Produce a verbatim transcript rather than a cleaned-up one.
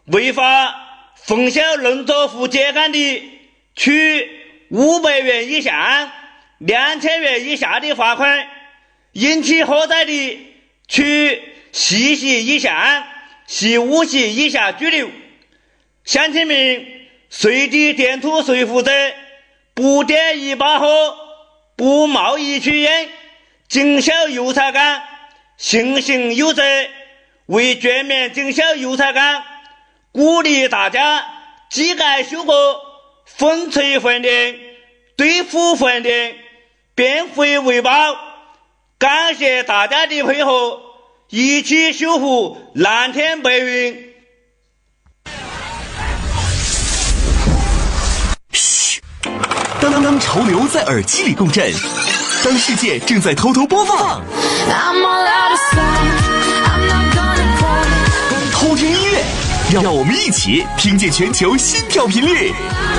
违法封销农作物秸秆的，处五百元以下两千元以下的罚款；引起火灾的，处四级以下系五级以下拘留。乡亲们，随地填土随负责，不点一把火，不贸易取烟，谨守油菜岗，信行有责。为全面谨守油菜岗，鼓励大家机改修过，分锤换电，对付换电，变废为宝。感谢大家的配合，一起守护蓝天白云。 嘘，当当当，潮流在耳机里共振，当世界正在偷偷播放，偷听音乐，让我们一起听见全球心跳频率。